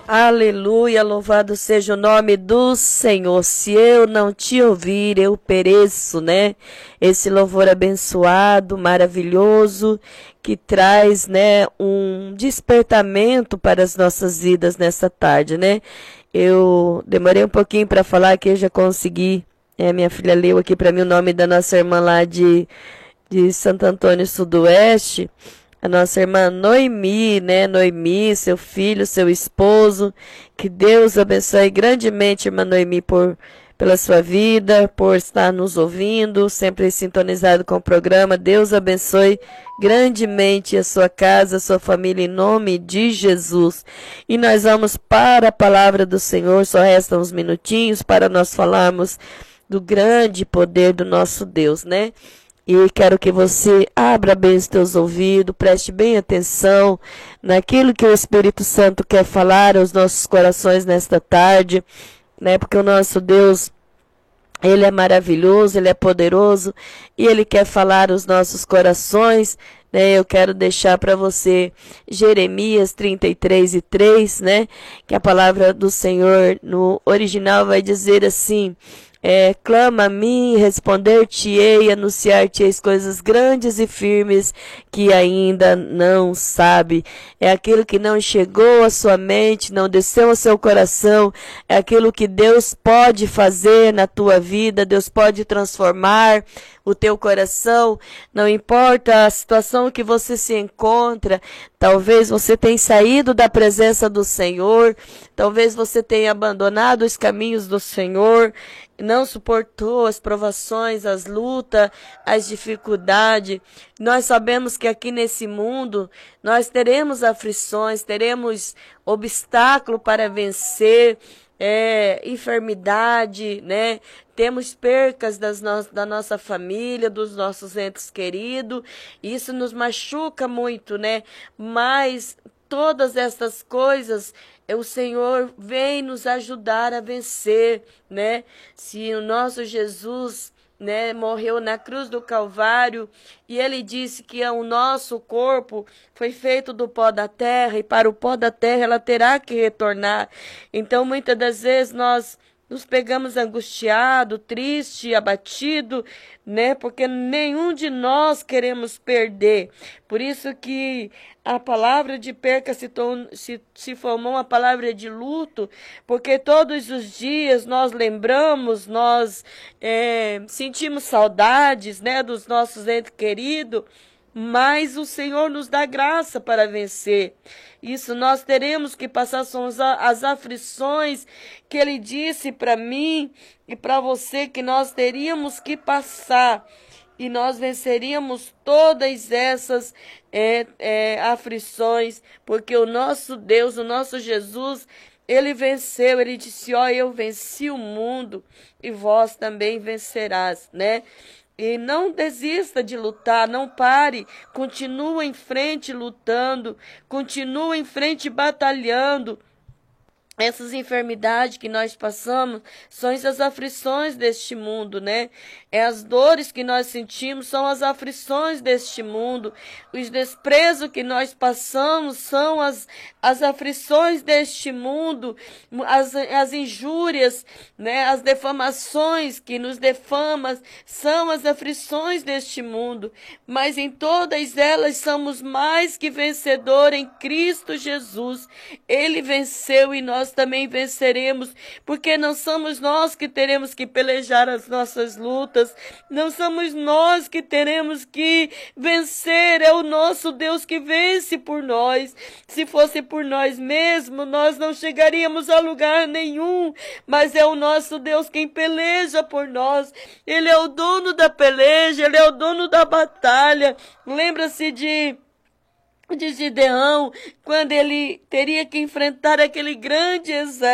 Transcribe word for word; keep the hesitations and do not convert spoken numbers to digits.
Aleluia, louvado seja o nome do Senhor. Se eu não te ouvir, eu pereço, né? Esse louvor abençoado, maravilhoso, que traz, né, um despertamento para as nossas vidas nessa tarde, né? Eu demorei um pouquinho para falar que eu já consegui. É, minha filha leu aqui para mim o nome da nossa irmã lá de, de Santo Antônio Sudoeste. A nossa irmã Noemi, né? Noemi, seu filho, seu esposo. Que Deus abençoe grandemente, irmã Noemi, por, pela sua vida, por estar nos ouvindo, sempre sintonizado com o programa. Deus abençoe grandemente a sua casa, a sua família, em nome de Jesus. E nós vamos para a palavra do Senhor. Só restam uns minutinhos para nós falarmos do grande poder do nosso Deus, né? E quero que você abra bem os teus ouvidos, preste bem atenção naquilo que o Espírito Santo quer falar aos nossos corações nesta tarde, né? Porque o nosso Deus, Ele é maravilhoso, Ele é poderoso e Ele quer falar aos nossos corações, né? Eu quero deixar para você Jeremias trinta e três e três, né? Que a palavra do Senhor no original vai dizer assim: É, clama a mim, responder-te-ei, anunciar-te-ei coisas grandes e firmes que ainda não sabe. É aquilo que não chegou à sua mente, não desceu ao seu coração. É aquilo que Deus pode fazer na tua vida. Deus pode transformar o teu coração. Não importa a situação que você se encontra. Talvez você tenha saído da presença do Senhor. Talvez você tenha abandonado os caminhos do Senhor. Não suportou as provações, as lutas, as dificuldades. Nós sabemos que aqui nesse mundo nós teremos aflições, teremos obstáculo para vencer, é, enfermidade, né? Temos percas das no da nossa família, dos nossos entes queridos. Isso nos machuca muito, né? Mas todas essas coisas, o Senhor vem nos ajudar a vencer, né? Se o nosso Jesus, né, morreu na cruz do Calvário e Ele disse que o nosso corpo foi feito do pó da terra e para o pó da terra ela terá que retornar. Então, muitas das vezes nós nos pegamos angustiado, triste, abatido, né? Porque nenhum de nós queremos perder. Por isso que a palavra de perca se, se, se formou uma palavra de luto, porque todos os dias nós lembramos, nós é, sentimos saudades, né, dos nossos entes queridos, mas o Senhor nos dá graça para vencer. Isso nós teremos que passar, são as aflições que Ele disse para mim e para você que nós teríamos que passar. E nós venceríamos todas essas é, é, aflições, porque o nosso Deus, o nosso Jesus, Ele venceu. Ele disse: ó, eu venci o mundo e vós também vencerás, né? E não desista de lutar, não pare, continua em frente lutando, continua em frente batalhando. Essas enfermidades que nós passamos são as aflições deste mundo, né? É as dores que nós sentimos, são as aflições deste mundo. Os desprezos que nós passamos são as, as aflições deste mundo, as, as injúrias, né? As defamações que nos defamam são as aflições deste mundo. Mas em todas elas somos mais que vencedor em Cristo Jesus. Ele venceu e nós também venceremos, porque não somos nós que teremos que pelejar as nossas lutas, não somos nós que teremos que vencer, é o nosso Deus que vence por nós. Se fosse por nós mesmos, nós não chegaríamos a lugar nenhum, mas é o nosso Deus quem peleja por nós. Ele é o dono da peleja, Ele é o dono da batalha. Lembra-se de de Gideão, quando ele teria que enfrentar aquele grande exército.